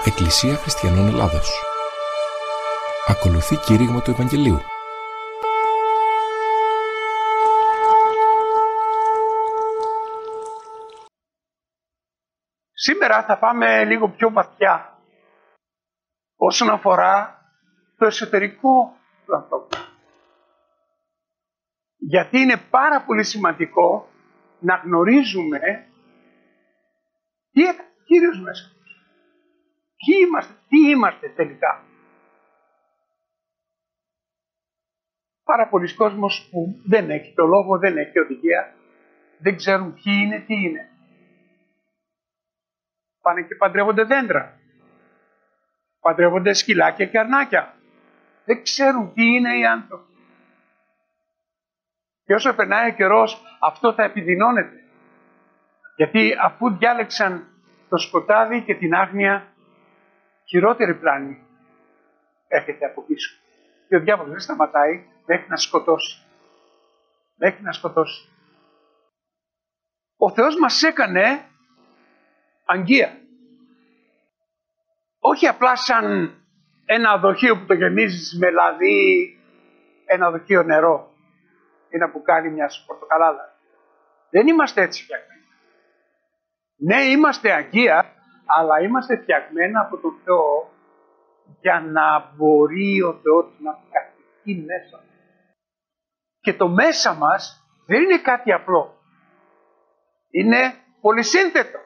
Εκκλησία Χριστιανών Ελλάδος. Ακολουθεί κήρυγμα του Ευαγγελίου. Σήμερα θα πάμε λίγο πιο βαθιά όσον αφορά το εσωτερικό του ανθρώπου. Γιατί είναι πάρα πολύ σημαντικό να γνωρίζουμε τι έκανε ο Κύριος μέσα. Τι είμαστε τελικά. Πάρα πολλοί κόσμος που δεν έχει το λόγο, δεν έχει οδηγία, δεν ξέρουν ποιοι είναι, τι είναι. Πάνε και παντρεύονται δέντρα. Παντρεύονται σκυλάκια και αρνάκια. Δεν ξέρουν τι είναι οι άνθρωποι. Και όσο περνάει ο καιρός, αυτό θα επιδεινώνεται. Γιατί αφού διάλεξαν το σκοτάδι και την άγνοια, χειρότερη πλάνη έρχεται από πίσω. Και ο διάβολος δεν σταματάει μέχρι να σκοτώσει. Μέχρι να σκοτώσει. Ο Θεός μας έκανε αγγεία. Όχι απλά σαν ένα δοχείο που το γεμίζεις με λαδί, ένα δοχείο νερό, ένα μπουκάλι μιας πορτοκαλάδας. Δεν είμαστε έτσι φτιαγμένοι. Ναι, είμαστε αγγεία, αλλά είμαστε φτιαγμένα από τον Θεό για να μπορεί ο Θεός να κατοικεί μέσα. Και το μέσα μας δεν είναι κάτι απλό. Είναι πολυσύνθετο.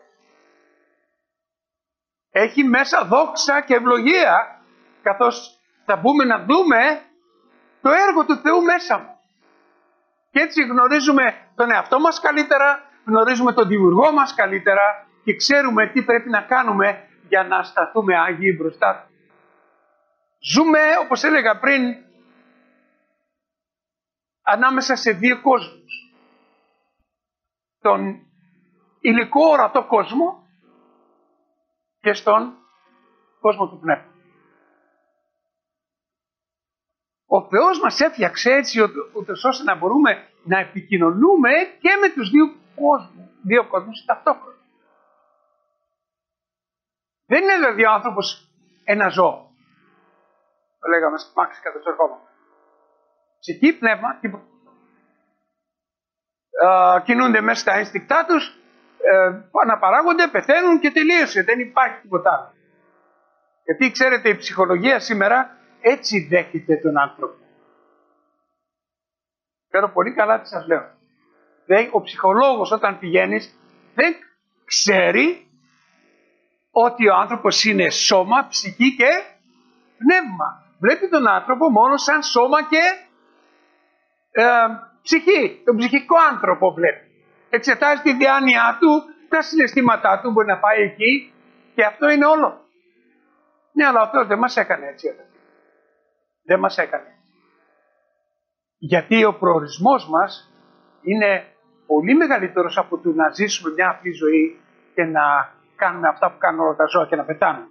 Έχει μέσα δόξα και ευλογία, καθώς θα μπούμε να δούμε το έργο του Θεού μέσα μας. Και έτσι γνωρίζουμε τον εαυτό μας καλύτερα, γνωρίζουμε τον δημιουργό μας καλύτερα και ξέρουμε τι πρέπει να κάνουμε για να σταθούμε άγιοι μπροστά του. Ζούμε, όπως έλεγα πριν, ανάμεσα σε δύο κόσμους. Τον υλικό ορατό κόσμο και στον κόσμο του πνεύματος. Ο Θεός μας έφτιαξε έτσι ώστε να μπορούμε να επικοινωνούμε και με τους δύο κόσμους ταυτόχρονα. Δεν είναι δηλαδή ο άνθρωπος ένα ζώο. Το λέγαμε στο Μάξι κατά το ερχόμενο. Ψυχή, πνεύμα, τίποτα. Κινούνται μέσα στα ένστικτά τους, αναπαράγονται, πεθαίνουν και τελείωσε. Δεν υπάρχει τίποτα άλλο. Γιατί ξέρετε, η ψυχολογία σήμερα έτσι δέχεται τον άνθρωπο. Ξέρω πολύ καλά τι σας λέω. Ο ψυχολόγος όταν πηγαίνεις δεν ξέρει ότι ο άνθρωπος είναι σώμα, ψυχή και πνεύμα. Βλέπει τον άνθρωπο μόνο σαν σώμα και ψυχή. Τον ψυχικό άνθρωπο βλέπει. Εξετάζει τη διάνοιά του, τα συναισθήματά του, μπορεί να πάει εκεί και αυτό είναι όλο. Ναι, αλλά ο Θεός δεν μας έκανε έτσι. Δεν μας έκανε. Γιατί ο προορισμός μας είναι πολύ μεγαλύτερος από το να ζήσουμε μια απλή ζωή και να κάνουμε αυτά που κάνουν όλα τα ζώα και να πετάμε.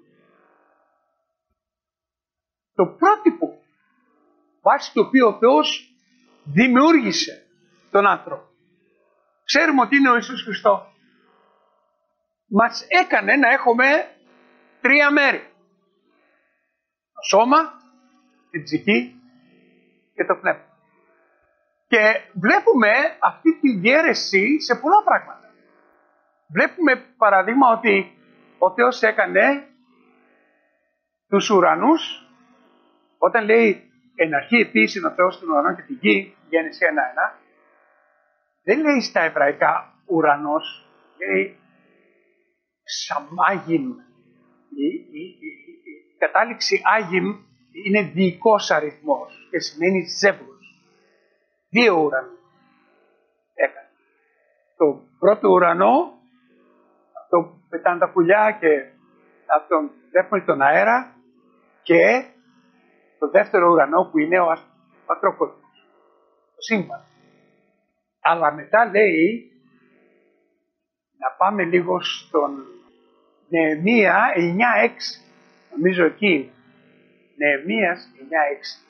Το πρότυπο βάσει το οποίο ο Θεός δημιούργησε τον άνθρωπο. Ξέρουμε ότι είναι ο Ιησούς Χριστός. Μας έκανε να έχουμε τρία μέρη. Το σώμα, την ψυχή και το πνεύμα. Και βλέπουμε αυτή τη διαίρεση σε πολλά πράγματα. Βλέπουμε παραδείγμα ότι ο Θεός έκανε τους ουρανούς, όταν λέει εν αρχή επίησεν ο Θεός τον ουρανό και την γη, Γέννηση 1:1, δεν λέει στα εβραϊκά ουρανός, λέει σαμάγιμ. Η κατάληξη άγιμ είναι διοικός αριθμός και σημαίνει ζεύγος. Δύο ουρανούς έκανε. Το πρώτο ουρανό, αυτό πετάνε τα πουλιά και αυτόν δέχονται τον αέρα, και το δεύτερο ουρανό που είναι ο πατρόκοσμος, το σύμπαν. Αλλά μετά λέει, να πάμε λίγο στον Νεεμία 9:6, νομίζω εκεί, Νεεμίας 9:6.